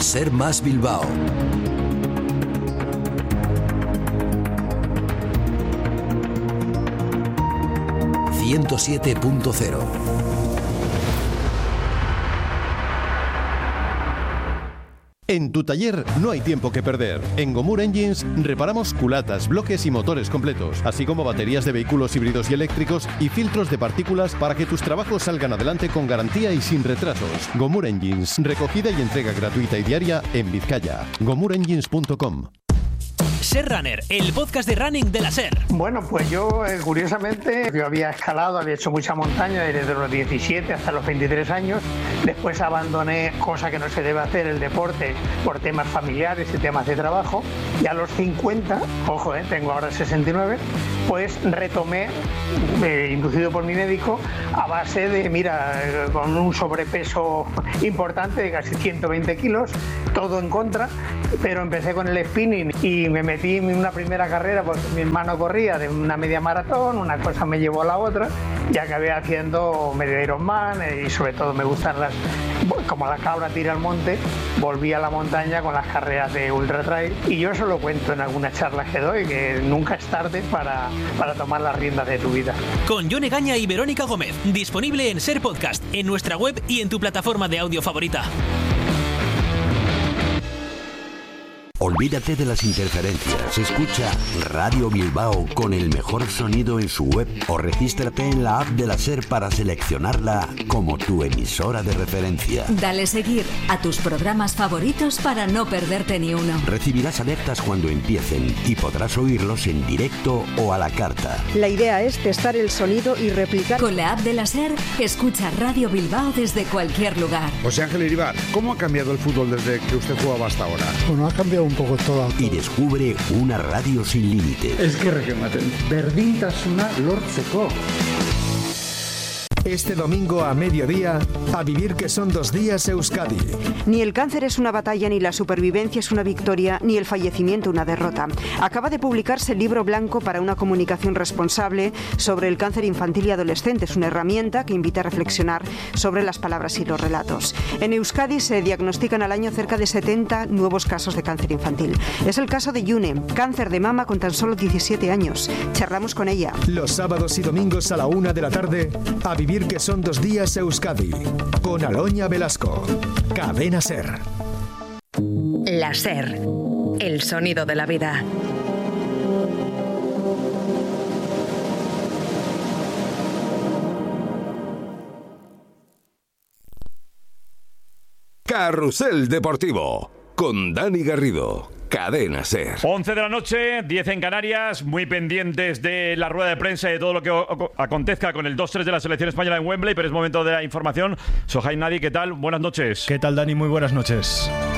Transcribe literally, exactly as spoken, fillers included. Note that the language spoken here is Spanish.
Ser Más Bilbao. ciento siete punto cero. En tu taller no hay tiempo que perder. En Gomur Engines reparamos culatas, bloques y motores completos, así como baterías de vehículos híbridos y eléctricos y filtros de partículas para que tus trabajos salgan adelante con garantía y sin retrasos. Gomur Engines, recogida y entrega gratuita y diaria en Vizcaya. gomur engines punto com. Ser Runner, el podcast de running de la SER. Bueno, pues yo, eh, curiosamente, yo había escalado, había hecho mucha montaña desde los diecisiete hasta los veintitrés años. Después abandoné, cosa que no se debe hacer, el deporte por temas familiares y temas de trabajo. Y a los cincuenta, ojo, eh, tengo ahora sesenta y nueve, pues retomé, eh, inducido por mi médico, a base de, mira, eh, con un sobrepeso importante de casi ciento veinte kilos, todo en contra, pero empecé con el spinning y me metí en una primera carrera porque mi hermano corría de una media maratón, una cosa me llevó a la otra y acabé haciendo medio Ironman y sobre todo me gustan las, como la cabra tira al monte, volví a la montaña con las carreras de ultra trail y yo eso lo cuento en algunas charlas que doy, que nunca es tarde para, para tomar las riendas de tu vida. Con Jon Egaña y Verónica Gómez, disponible en SER Podcast, en nuestra web y en tu plataforma de audio favorita. Olvídate de las interferencias. Escucha Radio Bilbao con el mejor sonido en su web o regístrate en la app de la SER para seleccionarla como tu emisora de referencia. Dale seguir a tus programas favoritos para no perderte ni uno. Recibirás alertas cuando empiecen y podrás oírlos en directo o a la carta. La idea es testar el sonido y replicar. Con la app de la SER, escucha Radio Bilbao desde cualquier lugar. José Ángel Iribar, ¿cómo ha cambiado el fútbol desde que usted jugaba hasta ahora? Bueno, ha cambiado un poco todo. Y descubre una radio sin límites. Es que requematen. Berdintasuna lortzeko. Este domingo a mediodía, a vivir que son dos días Euskadi. Ni el cáncer es una batalla, ni la supervivencia es una victoria, ni el fallecimiento una derrota. Acaba de publicarse el libro blanco para una comunicación responsable sobre el cáncer infantil y adolescente. Es una herramienta que invita a reflexionar sobre las palabras y los relatos. En Euskadi se diagnostican al año cerca de setenta nuevos casos de cáncer infantil. Es el caso de Yune, cáncer de mama con tan solo diecisiete años. Charlamos con ella. Los sábados y domingos a la una de la tarde, a vivir que son dos días Euskadi, con Aloña Velasco. Cadena SER. La SER, el sonido de la vida. Carrusel Deportivo, con Dani Garrido. Cadena SER. once de la noche, diez en Canarias, muy pendientes de la rueda de prensa y de todo lo que o- o- acontezca con el dos tres de la selección española en Wembley, pero es momento de la información. Sohail Nadi, ¿qué tal? Buenas noches. ¿Qué tal, Dani? Muy buenas noches.